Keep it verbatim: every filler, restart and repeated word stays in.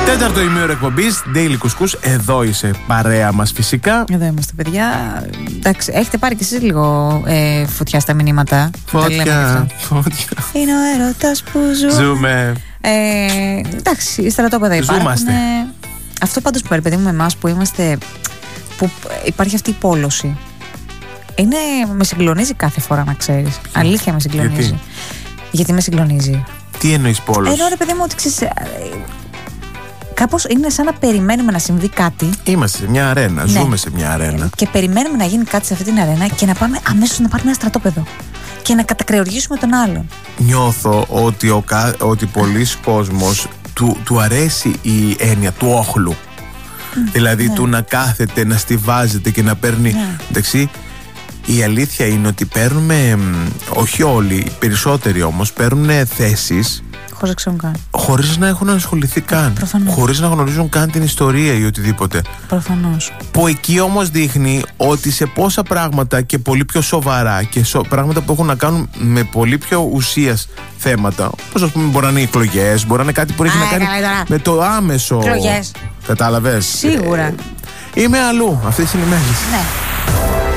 Τέταρτο ημίωρο εκπομπής, Daily Couscous. Εδώ είσαι, παρέα μας φυσικά. Εδώ είμαστε, παιδιά. Εντάξει, έχετε πάρει κι εσείς λίγο ε, φωτιά στα μηνύματα. Φωτιά, φωτιά. Είναι ο έρωτας που ζούμε. Ζούμε. Ε, εντάξει, οι στρατόπεδα υπάρχουν. Ζούμαστε. Αυτό πάντως που παίρνει, παιδί μου, με εμάς που είμαστε. Που υπάρχει αυτή η πόλωση. Είναι, με συγκλονίζει κάθε φορά, να ξέρεις. Αλήθεια με συγκλονίζει. Γιατί, Γιατί με συγκλονίζει. Τι εννοείς πόλωση? Ενώ ρε παιδί μου, ότι ξέρεις, κάπως είναι σαν να περιμένουμε να συμβεί κάτι. Είμαστε σε μια αρένα, Ναι. Ζούμε σε μια αρένα. Και περιμένουμε να γίνει κάτι σε αυτή την αρένα και να πάμε αμέσως να πάρουμε ένα στρατόπεδο. Και να κατακρεουργήσουμε τον άλλον. Νιώθω ότι, ο, κα- ότι πολλοί κόσμος του, του αρέσει η έννοια του όχλου. Mm, δηλαδή ναι. του να κάθεται, να στιβάζεται και να παίρνει. Ναι. Εντάξει, η αλήθεια είναι ότι παίρνουμε, όχι όλοι, οι περισσότεροι όμως, παίρνουν θέσεις Χωρίς να ξέρουν καν. χωρίς να έχουν ασχοληθεί καν. Προφανώς. Χωρίς να γνωρίζουν καν την ιστορία ή οτιδήποτε. Προφανώς. Που εκεί όμως δείχνει ότι σε πόσα πράγματα και πολύ πιο σοβαρά και σο... πράγματα που έχουν να κάνουν με πολύ πιο ουσίας θέματα, όπως ας πούμε μπορεί να είναι οι εκλογές, μπορεί να είναι κάτι που έχει Α, να κάνει καλά, καλά. με το άμεσο. Εκλογές. Κατάλαβες? Σίγουρα. Ε, είμαι αλλού αυτές τις ημέρες. Ναι.